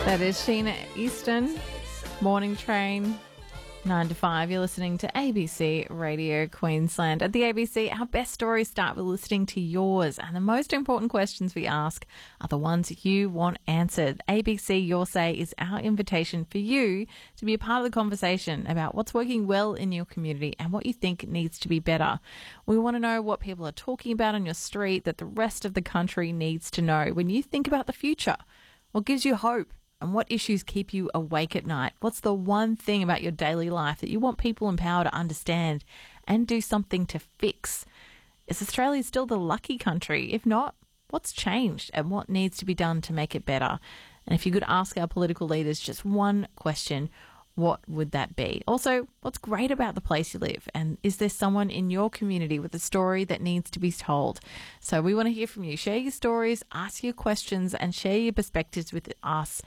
That is Sheena Easton, Morning Train, 9 to 5. You're listening to ABC Radio Queensland. At the ABC, our best stories start with listening to yours. And the most important questions we ask are the ones you want answered. ABC Your Say is our invitation for you to be a part of the conversation about what's working well in your community and what you think needs to be better. We want to know what people are talking about on your street that the rest of the country needs to know. When you think about the future, what gives you hope? And what issues keep you awake at night? What's the one thing about your daily life that you want people in power to understand and do something to fix? Is Australia still the lucky country? If not, what's changed and what needs to be done to make it better? And if you could ask our political leaders just one question, what would that be? Also, what's great about the place you live? And is there someone in your community with a story that needs to be told? So we want to hear from you. Share your stories, ask your questions, and share your perspectives with us.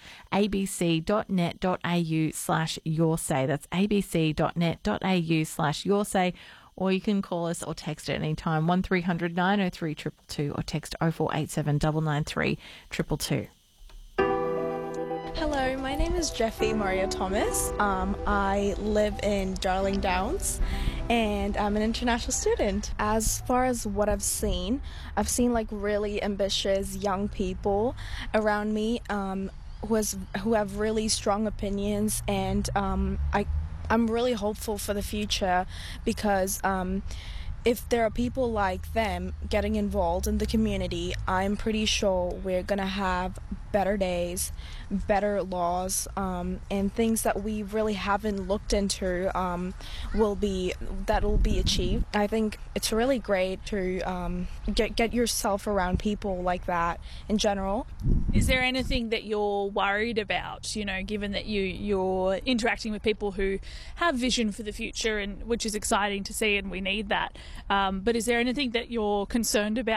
abc.net.au/yoursay. That's abc.net.au/yoursay. Or you can call us or text at any time, 1300 903 222, or text 0487 993 222. Hello, my name is Jeffy Maria Thomas. I live in Darling Downs and I'm an international student. As far as what I've seen like really ambitious young people around me who have really strong opinions, and I'm really hopeful for the future because if there are people like them getting involved in the community, I'm pretty sure we're going to have better days, better laws, and things that we really haven't looked into will be achieved. I think it's really great to get yourself around people like that in general. Is there anything that you're worried about, given that you're interacting with people who have vision for the future, and which is exciting to see, and we need that. But is there anything that you're concerned about